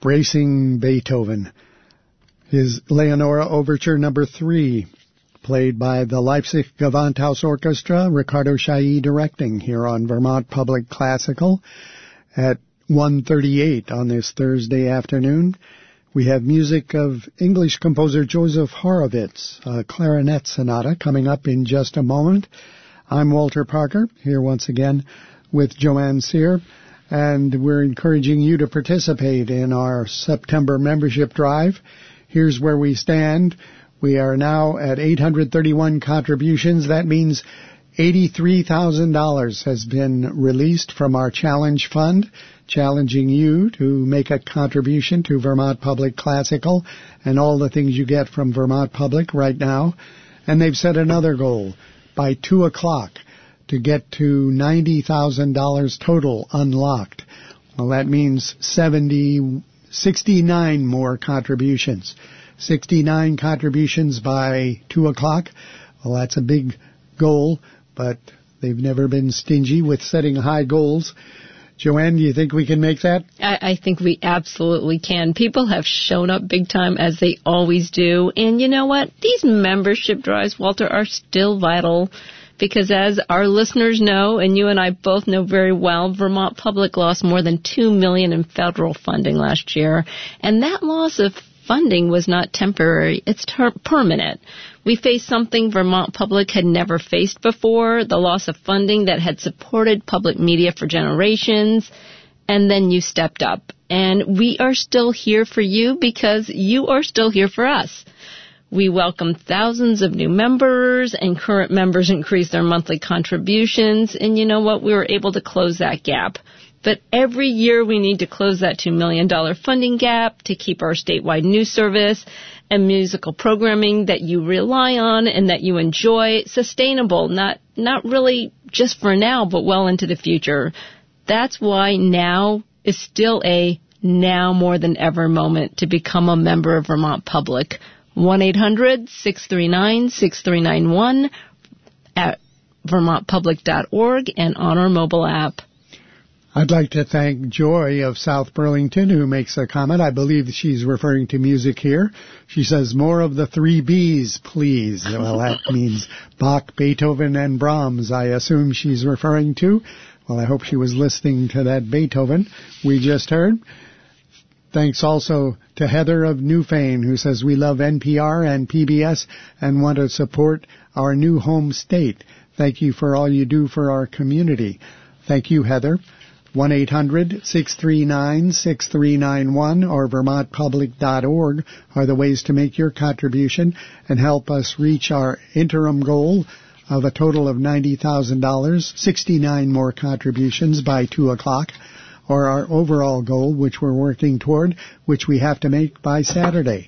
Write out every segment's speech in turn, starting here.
Bracing Beethoven. His Leonora Overture Number 3, played by the Leipzig Gewandhaus Orchestra, Ricardo Chailly directing here on Vermont Public Classical at 1:38 on this Thursday afternoon. We have music of English composer Joseph Horowitz, a clarinet sonata, coming up in just a moment. I'm Walter Parker, here once again with Joanne Sear, and we're encouraging you to participate in our September membership drive. Here's where we stand. We are now at 831 contributions. That means $83,000 has been released from our Challenge Fund, challenging you to make a contribution to Vermont Public Classical and all the things you get from Vermont Public right now. And they've set another goal by 2 o'clock to get to $90,000 total unlocked. Well, that means 69 more contributions. 69 contributions by 2 o'clock. Well, that's a big goal, but they've never been stingy with setting high goals. Joanne, do you think we can make that? I think we absolutely can. People have shown up big time, as they always do. And you know what? These membership drives, Walter, are still vital because, as our listeners know, and you and I both know very well, Vermont Public lost more than $2 million in federal funding last year. And that loss of funding was not temporary. It's permanent. We faced something Vermont Public had never faced before, the loss of funding that had supported public media for generations, and then you stepped up. And we are still here for you because you are still here for us. We welcome thousands of new members, and current members increased their monthly contributions, and you know what? We were able to close that gap. But every year we need to close that $2 million funding gap to keep our statewide news service and musical programming that you rely on and that you enjoy sustainable, not really just for now, but well into the future. That's why now is still a now more than ever moment to become a member of Vermont Public. 1-800-639-6391 at vermontpublic.org and on our mobile app. I'd like to thank Joy of South Burlington, who makes a comment. I believe she's referring to music here. She says, more of the 3 Bs, please. Well, that means Bach, Beethoven, and Brahms, I assume she's referring to. Well, I hope she was listening to that Beethoven we just heard. Thanks also to Heather of Newfane, who says, we love NPR and PBS and want to support our new home state. Thank you for all you do for our community. Thank you, Heather. 1-800-639-6391 or vermontpublic.org are the ways to make your contribution and help us reach our interim goal of a total of $90,000, 69 more contributions by 2 o'clock, or our overall goal, which we're working toward, which we have to make by Saturday.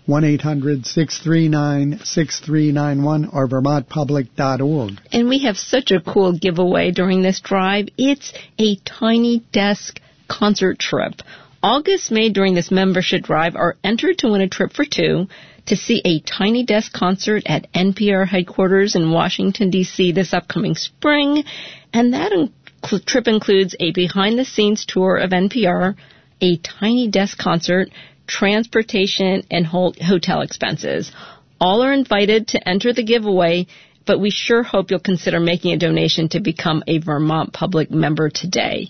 1-800-639-6391 or vermontpublic.org. And we have such a cool giveaway during this drive. It's a Tiny Desk concert trip. All gifts made during this membership drive are entered to win a trip for 2 to see a Tiny Desk concert at NPR headquarters in Washington, D.C. this upcoming spring. And that trip includes a behind-the-scenes tour of NPR, a Tiny Desk concert, transportation, and hotel expenses. All are invited to enter the giveaway, but we sure hope you'll consider making a donation to become a Vermont Public member today.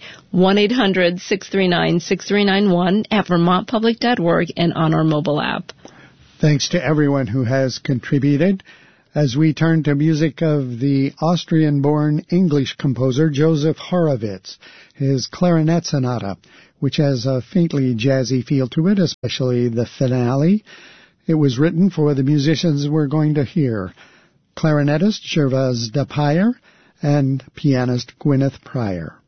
1-800-639-6391 at vermontpublic.org and on our mobile app. Thanks to everyone who has contributed. As we turn to music of the Austrian-born English composer Joseph Horowitz, his clarinet sonata, which has a faintly jazzy feel to it, especially the finale. It was written for the musicians we're going to hear, clarinetist Gervase Dapire and pianist Gwyneth Pryor.